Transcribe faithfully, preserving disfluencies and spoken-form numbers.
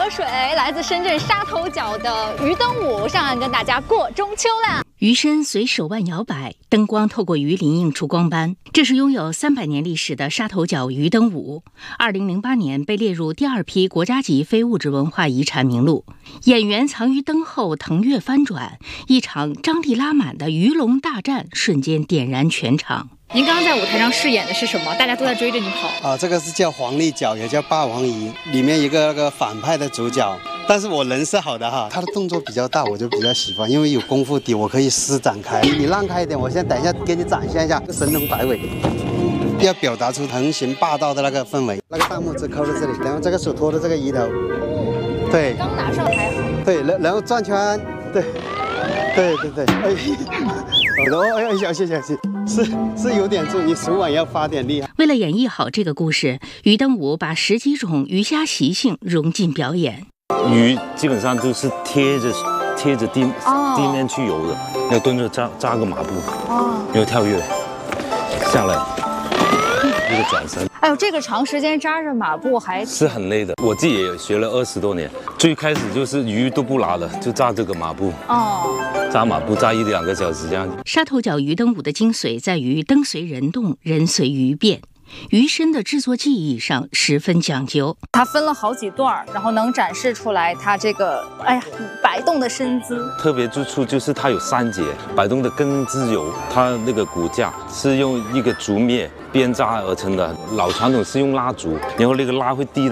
水，来自深圳沙头角的鱼灯舞上岸跟大家过中秋啦。 鱼身随手腕摇摆，灯光透过鱼鳞映出光斑。这是拥有三百年历史的沙头角鱼灯舞，二零零八年被列入第二批国家级非物质文化遗产名录。演员藏于灯后，腾跃翻转，一场张力拉满的鱼龙大战瞬间点燃全场。 您刚刚在舞台上饰演的是什么？大家都在追着你跑啊！这个是叫黄立角，也叫霸王鱼，里面一个那个反派的主角。但是我人是好的哈，他的动作比较大，我就比较喜欢，因为有功夫底，我可以施展开。你让开一点，我先等一下给你展现一下神龙摆尾，要表达出横行霸道的那个氛围。那个大拇指扣在这里，然后这个手托着这个鱼头，对， 刚拿上还好， 对，然然后转圈，对，对对对，哎，然后哎呀，谢谢谢谢。是是有点重，你手腕要发点力。 为了演绎好这个故事，鱼灯舞把十几种鱼虾习性融进表演。 鱼基本上都是贴着贴着地、 哦、 地面去游的，要蹲着扎扎个马步，哦，要跳跃下来，一个转身。 哎呦，这个长时间扎着马步还是很累的。我自己也学了二十多年，最开始就是鱼都不拉了，就扎这个马步。哦。扎马步扎一两个小时这样。 沙头角鱼灯舞的精髓在于灯随人动，人随鱼变。鱼身的制作技艺上十分讲究， 它分了好几段，然后能展示出来它这个哎呀摆动的身姿。 特别之处就是它有三节，摆动的更自由。它那个骨架是用一个竹篾编扎而成的，老传统是用蜡烛，然后那个蜡会滴